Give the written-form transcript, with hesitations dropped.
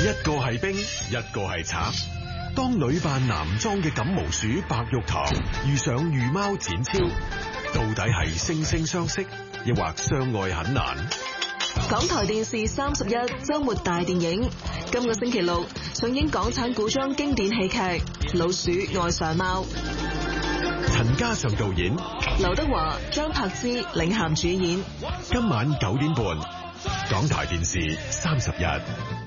一個係兵，一個係賊。當女扮男裝嘅感毛鼠白玉堂遇上御貓展超，到底係惺惺相惜，抑或相愛很難？ 港台電視31周末大電影，今個星期六上映港產古裝經典戲劇《老鼠愛上貓》， 陳嘉上導演， 劉德華、張柏芝領銜主演。 今晚9點半，港台電視31。